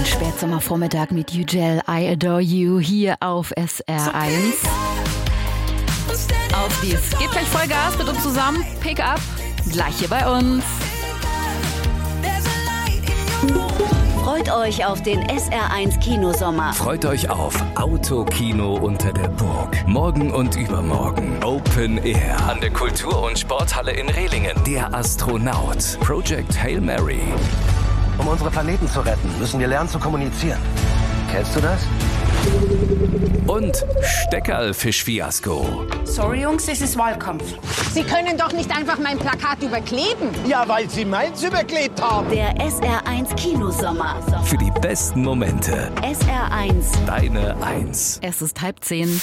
Spätsommervormittag mit Yücel, I Adore You hier auf SR1. Auf dies. Gebt gleich Vollgas mit uns zusammen. Pick up. Gleich hier bei uns. Freut euch auf den SR1 Kinosommer. Freut euch auf Autokino unter der Burg. Morgen und übermorgen. Open Air an der Kultur- und Sporthalle in Rehlingen. Der Astronaut. Project Hail Mary. Um unsere Planeten zu retten, müssen wir lernen zu kommunizieren. Kennst du das? Und Steckerlfisch-Fiasko. Sorry, Jungs, es ist Wahlkampf. Sie können doch nicht einfach mein Plakat überkleben. Ja, weil Sie meins überklebt haben. Der SR1 Kinosommer. Für die besten Momente. SR1. Deine Eins. Es ist 9:30.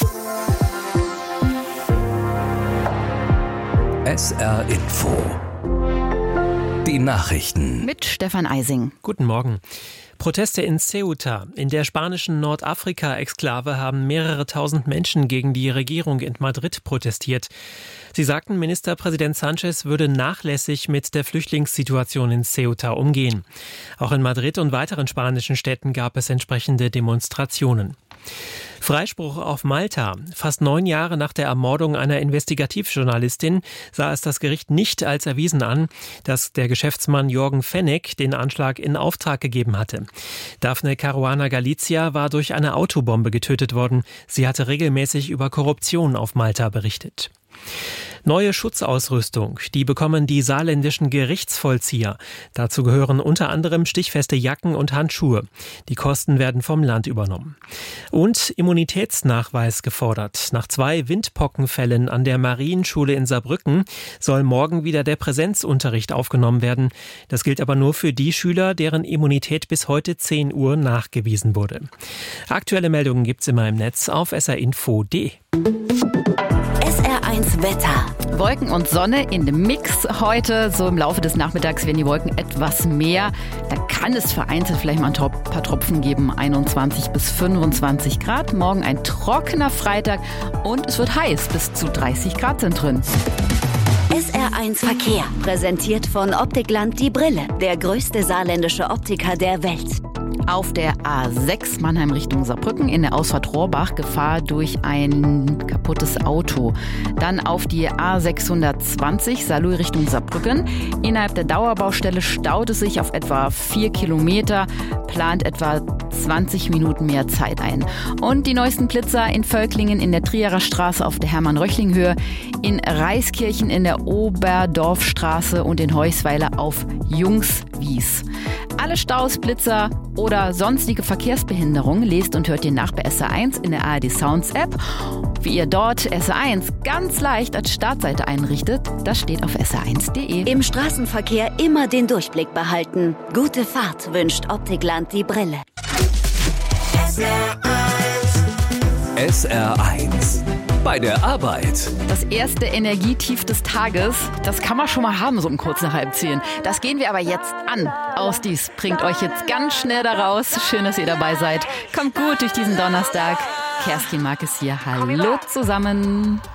SR Info. Die Nachrichten. Mit Stefan Eising. Guten Morgen. Proteste in Ceuta. In der spanischen Nordafrika-Exklave haben mehrere tausend Menschen gegen die Regierung in Madrid protestiert. Sie sagten, Ministerpräsident Sanchez würde nachlässig mit der Flüchtlingssituation in Ceuta umgehen. Auch in Madrid und weiteren spanischen Städten gab es entsprechende Demonstrationen. Freispruch auf Malta. Fast 9 Jahre nach der Ermordung einer Investigativjournalistin sah es das Gericht nicht als erwiesen an, dass der Geschäftsmann Jorgen Fenech den Anschlag in Auftrag gegeben hatte. Daphne Caruana Galizia war durch eine Autobombe getötet worden. Sie hatte regelmäßig über Korruption auf Malta berichtet. Neue Schutzausrüstung, die bekommen die saarländischen Gerichtsvollzieher. Dazu gehören unter anderem stichfeste Jacken und Handschuhe. Die Kosten werden vom Land übernommen. Und Immunitätsnachweis gefordert. Nach 2 Windpockenfällen an der Marienschule in Saarbrücken soll morgen wieder der Präsenzunterricht aufgenommen werden. Das gilt aber nur für die Schüler, deren Immunität bis heute 10 Uhr nachgewiesen wurde. Aktuelle Meldungen gibt's immer im Netz auf srinfo.de. SR1 Wetter. Wolken und Sonne in dem Mix heute. So im Laufe des Nachmittags werden die Wolken etwas mehr. Da kann es vereinzelt vielleicht mal ein paar Tropfen geben. 21 bis 25 Grad. Morgen ein trockener Freitag und es wird heiß. Bis zu 30 Grad sind drin. SR1 Verkehr. Präsentiert von Optikland Die Brille. Der größte saarländische Optiker der Welt. Auf der A6 Mannheim Richtung Saarbrücken in der Ausfahrt Rohrbach Gefahr durch ein kaputtes Auto. Dann auf die A620 Saarlouis Richtung Saarbrücken. Innerhalb der Dauerbaustelle staut es sich auf etwa 4 Kilometer, plant etwa 20 Minuten mehr Zeit ein. Und die neuesten Blitzer in Völklingen in der Trierer Straße auf der Hermann-Röchling-Höhe, in Reiskirchen in der Oberdorfstraße und in Heusweiler auf Jungswies. Alle Staus, Blitzer oder sonstige Verkehrsbehinderungen lest und hört ihr nach bei SR1 in der ARD Sounds App. Wie ihr dort SR1 ganz leicht als Startseite einrichtet, das steht auf sr1.de. Im Straßenverkehr immer den Durchblick behalten. Gute Fahrt wünscht Optikland Die Brille. SR1. Bei der Arbeit. Das erste Energietief des Tages, das kann man schon mal haben, so um kurz nach 9:30. Das gehen wir aber jetzt an. Aus dies bringt euch jetzt ganz schnell da raus. Schön, dass ihr dabei seid. Kommt gut durch diesen Donnerstag. Kerstin Mark ist hier. Hallo zusammen.